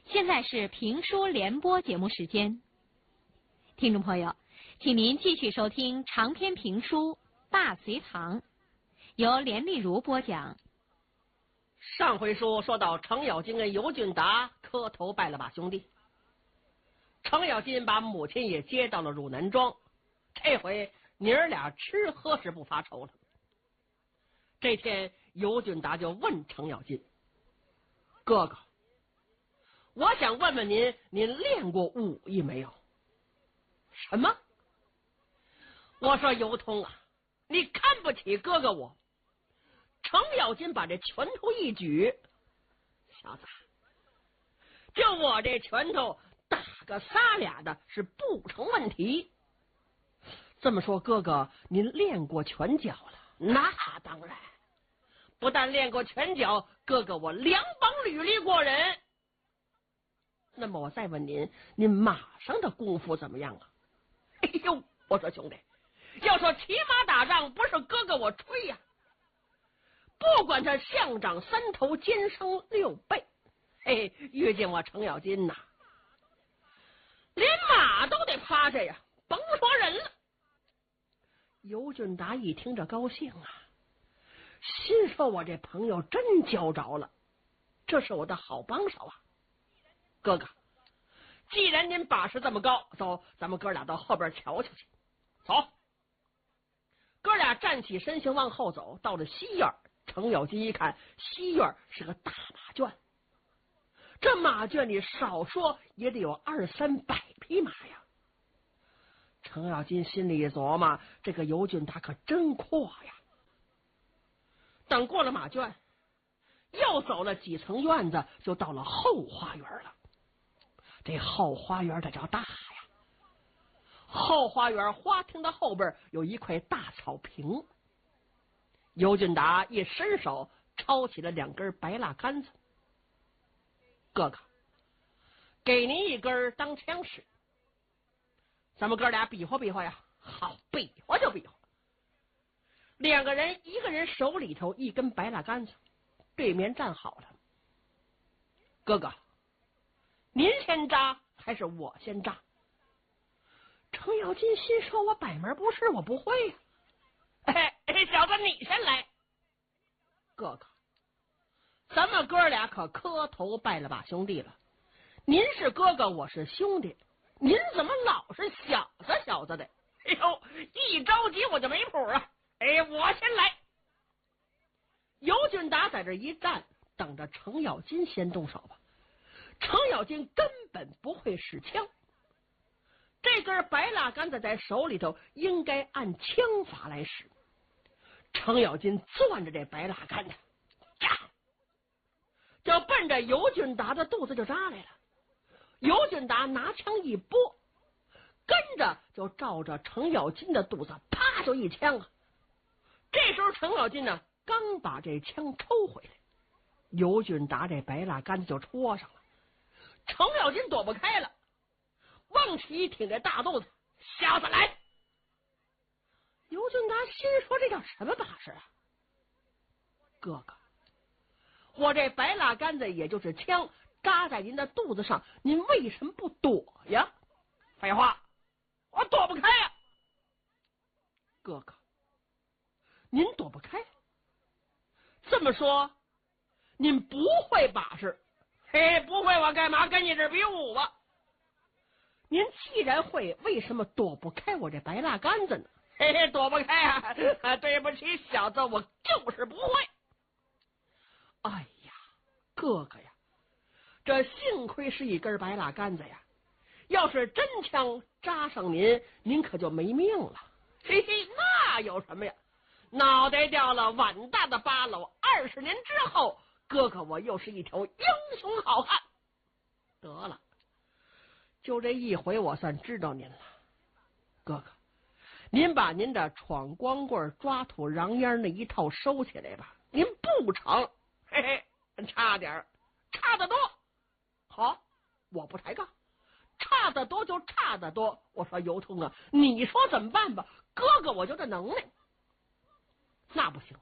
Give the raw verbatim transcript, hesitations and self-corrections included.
现在是评书联播节目时间，听众朋友，请您继续收听长篇评书《大隋唐》，由连丽如播讲。 上回书说到程咬金跟尤俊达磕头拜了把兄弟，程咬金把母亲也接到了汝南庄，这回娘儿俩吃喝是不发愁了。这天尤俊达就问程咬金：哥哥，我想问问您，您练过武艺没有？什么？我说尤通啊，你看不起哥哥我。程咬金把这拳头一举：小子，就我这拳头打个仨俩的是不成问题。这么说，哥哥您练过拳脚了？那当然，不但练过拳脚，哥哥我两膀履历过人。那么我再问您，您马上的功夫怎么样啊？哎呦，我说兄弟，要说骑马打仗，不是哥哥我吹呀、啊，不管他象长三头，肩生六臂，嘿，遇见我程咬金呐，连马都得趴下呀，甭说人了。尤俊达一听这高兴啊，心说我这朋友真交着了，这是我的好帮手啊。哥哥，既然您把持这么高，走，咱们哥俩到后边瞧瞧去。走，哥俩站起身形往后走，到了西院。程咬金一看，西院是个大马圈，这马圈里少说也得有二三百匹马呀。程咬金心里一琢磨，这个尤俊达可真阔呀。等过了马圈，又走了几层院子，就到了后花园了。这后花园这叫大呀！后花园花厅的后边有一块大草坪，尤俊达一伸手抄起了两根白蜡杆子。哥哥，给您一根当枪使，咱们哥俩比划比划呀。好，比划就比划。两个人，一个人手里头一根白蜡杆子，对面站好了。哥哥，您先扎还是我先扎？程咬金心说，我百门不是，我不会呀、啊。哎，小子你先来。哥哥，咱们哥俩可磕头拜了把兄弟了，您是哥哥，我是兄弟，您怎么老是小子小子的？哎呦，一着急我就没谱啊。哎，我先来。尤俊达在这一站，等着程咬金先动手吧。程咬金根本不会使枪，这根白蜡杆子在手里头应该按枪法来使。程咬金攥着这白蜡杆子，扎，就奔着尤俊达的肚子就扎来了。尤俊达拿枪一拨，跟着就照着程咬金的肚子啪就一枪啊！这时候程咬金呢，刚把这枪抽回来，尤俊达这白蜡杆子就戳上了。程咬金躲不开了，往起一挺这大肚子，小子来！尤俊达心说，这叫什么把式啊？哥哥，我这白蜡杆子也就是枪，扎在您的肚子上，您为什么不躲呀？废话，我躲不开呀！哥哥，您躲不开？这么说，您不会把式？嘿，不会，我干嘛跟你这比武吧？您既然会，为什么躲不开我这白蜡杆子呢？嘿嘿，躲不开啊！啊，对不起，小子，我就是不会。哎呀，哥哥呀，这幸亏是一根白蜡杆子呀，要是真枪扎上您，您可就没命了。嘿嘿，那有什么呀？脑袋掉了碗大的八篓，二十年之后，哥哥我又是一条英雄好汉。得了，就这一回，我算知道您了，哥哥。您把您的闯光棍抓土瓤烟那一套收起来吧，您不成，嘿嘿，差点，差得多。好，我不抬杠，差得多就差得多。我说尤通啊，你说怎么办吧？哥哥我就这能耐。那不行，